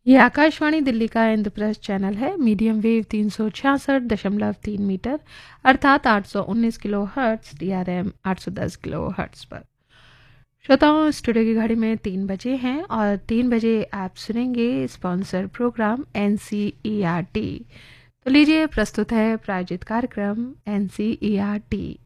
ये आकाशवाणी दिल्ली का इंद्रप्रस्थ चैनल है। मीडियम वेव 366.3 मीटर अर्थात 819 kilo hertz, DRM 810 kilo hertz पर। श्रोताओं, स्टूडियो की घड़ी में 3 बजे हैं और 3 बजे आप सुनेंगे स्पॉन्सर प्रोग्राम NCERT। तो लीजिए, प्रस्तुत है प्रायोजित कार्यक्रम NCERT।